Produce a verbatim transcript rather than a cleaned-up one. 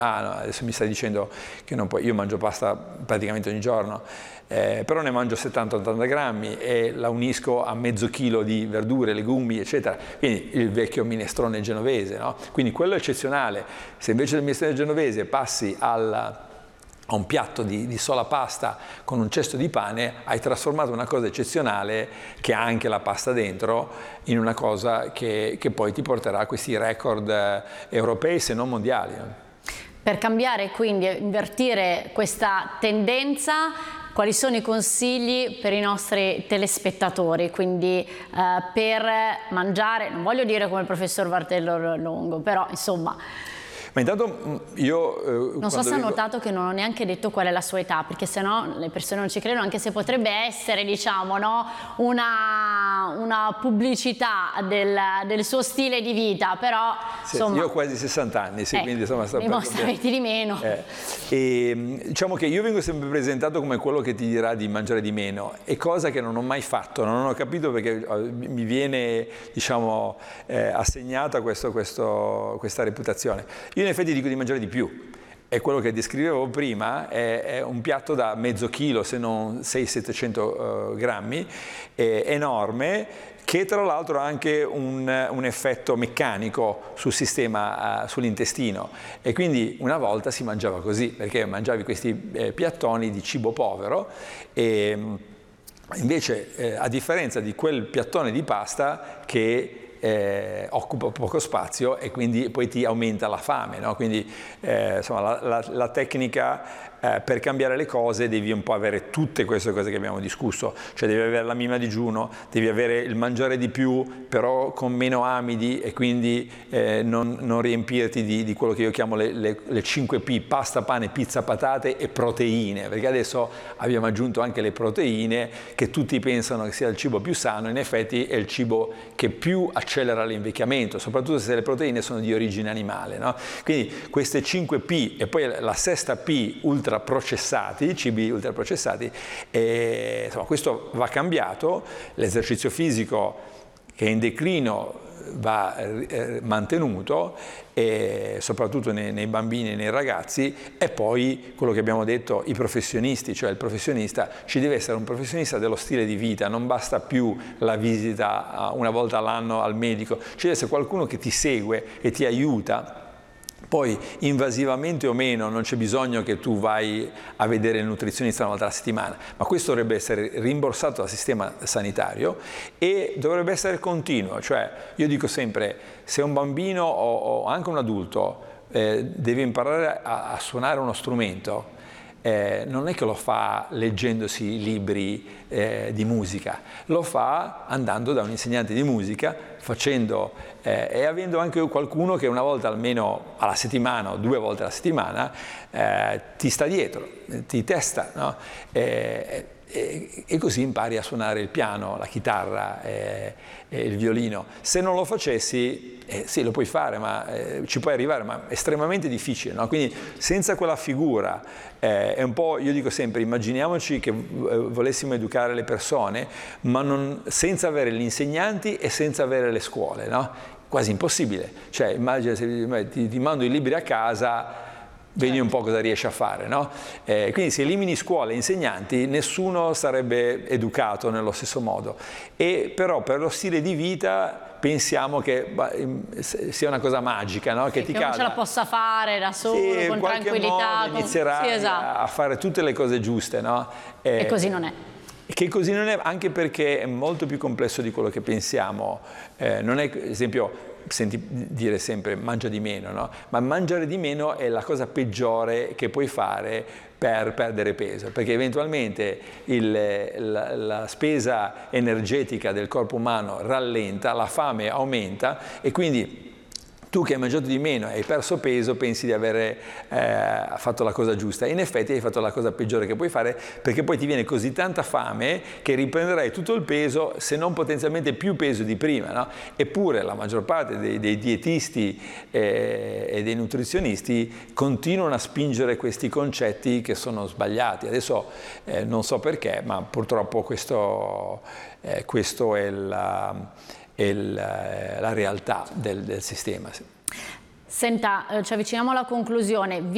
Ah no, adesso mi stai dicendo che non puoi, io mangio pasta praticamente ogni giorno, eh, però ne mangio settanta ottanta grammi e la unisco a mezzo chilo di verdure, legumi, eccetera. Quindi il vecchio minestrone genovese, no? Quindi quello è eccezionale. Se invece del minestrone genovese passi al... a un piatto di, di sola pasta con un cesto di pane, hai trasformato una cosa eccezionale che ha anche la pasta dentro in una cosa che, che poi ti porterà a questi record eh, europei se non mondiali. Per cambiare, quindi invertire questa tendenza, quali sono i consigli per i nostri telespettatori? Quindi eh, per mangiare, non voglio dire come il professor Vartello Longo, però insomma... Ma intanto io... Eh, non so se ha vengo... notato che non ho neanche detto qual è la sua età, perché sennò le persone non ci credono, anche se potrebbe essere, diciamo, no, una, una pubblicità del, del suo stile di vita, però... Sì, insomma, io ho quasi sessanta anni, sì, eh, quindi insomma... Mi mostra avete di meno. Eh, e, diciamo che io vengo sempre presentato come quello che ti dirà di mangiare di meno, è cosa che non ho mai fatto, non ho capito perché mi viene, diciamo, eh, assegnata questo, questo, questa reputazione. Io in effetti dico di mangiare di più, e quello che descrivevo prima è, è un piatto da mezzo chilo, se non seicento settecento uh, grammi, è enorme, che tra l'altro ha anche un, un effetto meccanico sul sistema, uh, sull'intestino, e quindi una volta si mangiava così, perché mangiavi questi eh, piattoni di cibo povero, e invece eh, a differenza di quel piattone di pasta che Eh, occupa poco spazio e quindi poi ti aumenta la fame, no? Quindi eh, insomma la, la, la tecnica eh, per cambiare le cose devi un po' avere tutte queste cose che abbiamo discusso, cioè devi avere la mima digiuno, devi avere il mangiare di più però con meno amidi e quindi eh, non, non riempirti di, di quello che io chiamo le, le, le cinque P, pasta, pane, pizza, patate e proteine, perché adesso abbiamo aggiunto anche le proteine che tutti pensano che sia il cibo più sano, in effetti è il cibo che più accelera l'invecchiamento, soprattutto se le proteine sono di origine animale, no? Quindi queste cinque P e poi la sesta P, ultraprocessati, cibi ultraprocessati, e, insomma, questo va cambiato, l'esercizio fisico che è in declino va eh, mantenuto, e soprattutto nei, nei bambini e nei ragazzi, e poi quello che abbiamo detto, i professionisti, cioè il professionista, ci deve essere un professionista dello stile di vita, non basta più la visita una volta all'anno al medico, ci deve essere qualcuno che ti segue e ti aiuta. Poi invasivamente o meno non c'è bisogno che tu vai a vedere il nutrizionista una volta alla settimana, ma questo dovrebbe essere rimborsato dal sistema sanitario e dovrebbe essere continuo, cioè io dico sempre, se un bambino o, o anche un adulto eh, deve imparare a, a suonare uno strumento, Eh, non è che lo fa leggendosi libri eh, di musica, lo fa andando da un insegnante di musica, facendo eh, e avendo anche qualcuno che una volta almeno alla settimana o due volte alla settimana eh, ti sta dietro, ti testa, no? Eh, E, e così impari a suonare il piano, la chitarra e, e il violino. Se non lo facessi, eh, sì, lo puoi fare, ma eh, ci puoi arrivare, ma è estremamente difficile, no? Quindi senza quella figura, eh, è un po', io dico sempre, immaginiamoci che eh, volessimo educare le persone, ma non, senza avere gli insegnanti e senza avere le scuole, no? Quasi impossibile. Cioè, immagina se ti, ti mando i libri a casa, vedi un po' cosa riesci a fare, no? Eh, quindi se elimini scuole e insegnanti, nessuno sarebbe educato nello stesso modo. E però per lo stile di vita pensiamo che sia una cosa magica, no? Che, sì, ti che cada. uno ce la possa fare da solo, sì, con tranquillità. Modo inizierai sì, esatto. a fare tutte le cose giuste, no? Eh, e così non è. Che così non è, anche perché è molto più complesso di quello che pensiamo. Eh, non è, ad esempio, senti dire sempre mangia di meno, no? Ma mangiare di meno è la cosa peggiore che puoi fare per perdere peso, perché eventualmente il, la, la spesa energetica del corpo umano rallenta, la fame aumenta e quindi tu che hai mangiato di meno e hai perso peso pensi di aver eh, fatto la cosa giusta. In effetti hai fatto la cosa peggiore che puoi fare, perché poi ti viene così tanta fame che riprenderai tutto il peso, se non potenzialmente più peso di prima, no? Eppure la maggior parte dei, dei dietisti eh, e dei nutrizionisti continuano a spingere questi concetti che sono sbagliati. Adesso eh, non so perché, ma purtroppo questo, eh, questo è la... Il, la realtà del, del sistema. Senta, ci avviciniamo alla conclusione.